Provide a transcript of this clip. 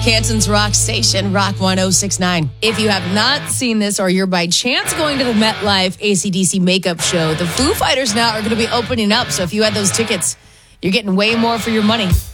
Canton's Rock Station, Rock 1069. If you have not seen this or you're by chance going to the MetLife AC/DC makeup show, the Foo Fighters now are going to be opening up. So if you had those tickets, you're getting way more for your money.